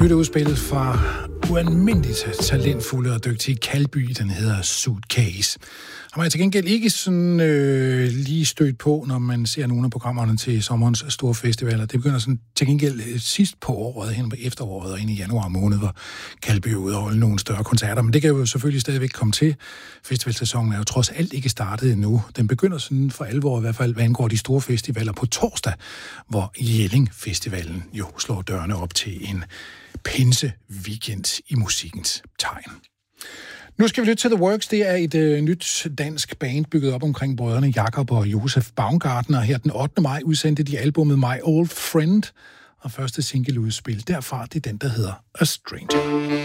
Lytterudspillet fra ualmindeligt talentfulde og dygtige Kalby, den hedder Suitcase. Og man er til gengæld ikke sådan lige stødt på, når man ser nogle af programmerne til sommerens store festivaler. Det begynder sådan til gengæld sidst på året, hen på efteråret og ind i januar måned, hvor Kalby udholder nogle større koncerter. Men det kan jo selvfølgelig stadigvæk komme til. Festivalsæsonen er jo trods alt ikke startet endnu. Den begynder sådan for alvor, i hvert fald hvad angår de store festivaler på torsdag, hvor Jelling Festivalen jo slår dørene op til en pinse weekend i musikkens tegn. Nu skal vi lytte til The Works. Det er et nyt dansk band bygget op omkring brødrene Jakob og Josef Baumgartner. Her den 8. maj udsendte de albumet My Old Friend, og første singleudspil derfra, det er den, der hedder A Stranger.